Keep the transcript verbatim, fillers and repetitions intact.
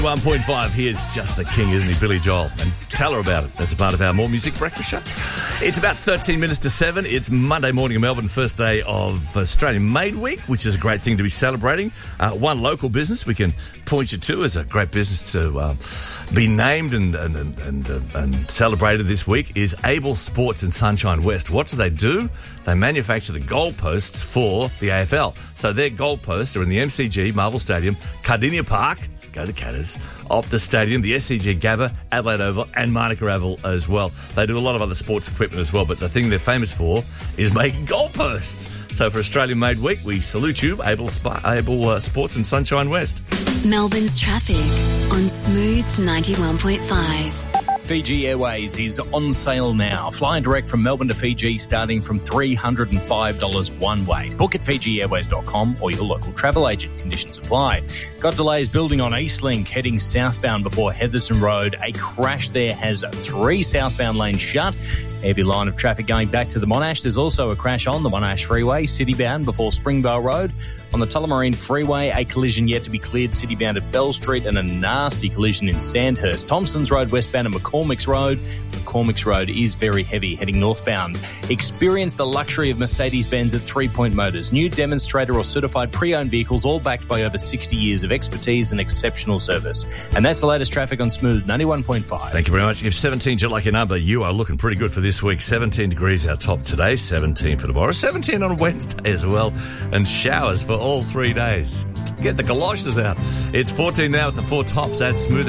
one point five, here's Just the King, isn't he, Billy Joel? And tell her about it. That's a part of our More Music Breakfast show. It's about thirteen minutes to seven. It's Monday morning in Melbourne, first day of Australian Made Week, which is a great thing to be celebrating. Uh, one local business we can point you to as a great business to uh, be named and and, and, and, uh, and celebrated this week is Able Sports in Sunshine West. What do they do? They manufacture the goalposts for the A F L. So their goalposts are in the M C G, Marvel Stadium, Cardinia Park, go to Catters, Optus Stadium, the S C G Gabba, Adelaide Oval and Monica Oval as well. They do a lot of other sports equipment as well, but the thing they're famous for is making goalposts. So for Australian Made Week, we salute you, Able, Sp- Able uh, Sports in Sunshine West. Melbourne's traffic on Smooth ninety-one point five. Fiji Airways is on sale now. Flying direct from Melbourne to Fiji starting from three hundred five dollars one way. Book at fiji airways dot com or your local travel agent. Conditions apply. Got delays building on Eastlink heading southbound before Heatherton Road. A crash there has three southbound lanes shut. Heavy line of traffic going back to the Monash. There's also a crash on the Monash Freeway, citybound before Springvale Road. On the Tullamarine Freeway, a collision yet to be cleared, citybound at Bell Street, and a nasty collision in Sandhurst. Thompson's Road westbound and McCormick's Road. McCormick's Road is very heavy, heading northbound. Experience the luxury of Mercedes-Benz at Three Point Motors. New demonstrator or certified pre-owned vehicles, all backed by over sixty years of expertise and exceptional service. And that's the latest traffic on Smooth ninety-one point five. Thank you very much. If seventeen's your lucky number, you are looking pretty good for this week. seventeen degrees our top today, seventeen for tomorrow, seventeen on Wednesday as well, and showers for all three days. Get the galoshes out. It's fourteen now with the four tops. That's Smooth.